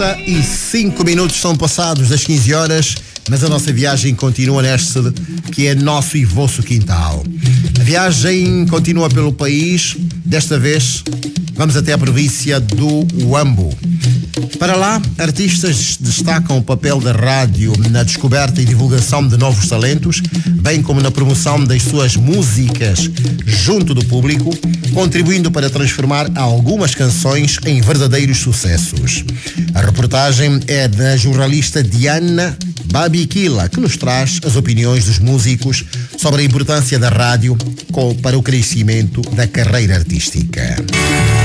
45 são passados das 15 horas, mas a nossa viagem continua neste que é nosso e vosso quintal. A viagem continua pelo país, desta vez vamos até a província do Huambo. Para lá, artistas destacam o papel da rádio na descoberta e divulgação de novos talentos, bem como na promoção das suas músicas junto do público, contribuindo para transformar algumas canções em verdadeiros sucessos. A reportagem é da jornalista Diana Babiquila, que nos traz as opiniões dos músicos sobre a importância da rádio para o crescimento da carreira artística.